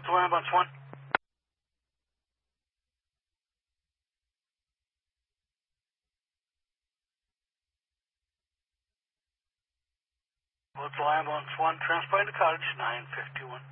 Local ambulance 1. Local ambulance 1, transporting to cottage 951.